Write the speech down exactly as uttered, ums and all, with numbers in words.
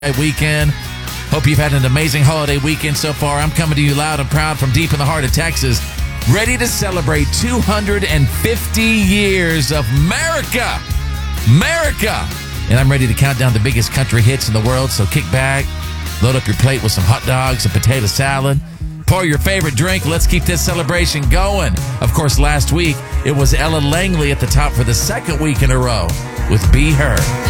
weekend. Hope you've had an amazing holiday weekend so far. I'm coming to you loud and proud from deep in the heart of Texas, ready to celebrate two hundred fifty years of America. America! And I'm ready to count down the biggest country hits in the world, so kick back, load up your plate with some hot dogs and potato salad, pour your favorite drink. Let's keep this celebration going. Of course, last week, it was Ella Langley at the top for the second week in a row with Be Her.